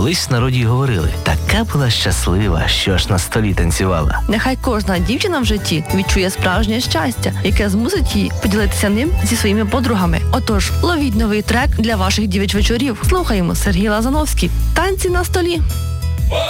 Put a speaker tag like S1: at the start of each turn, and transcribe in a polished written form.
S1: Колись в народі говорили, така була щаслива, що аж на столі танцювала.
S2: Нехай кожна дівчина в житті відчує справжнє щастя, яке змусить її поділитися ним зі своїми подругами. Отож, ловіть новий трек для ваших дівич-вечорів. Слухаємо Сергій Лазановський. Танці на столі.